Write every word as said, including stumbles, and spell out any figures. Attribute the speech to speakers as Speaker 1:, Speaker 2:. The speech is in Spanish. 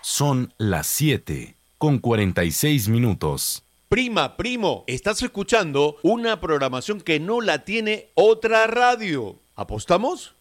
Speaker 1: Son las siete con cuarenta y seis minutos.
Speaker 2: Prima, primo, estás escuchando una programación que no la tiene otra radio. ¿Apostamos?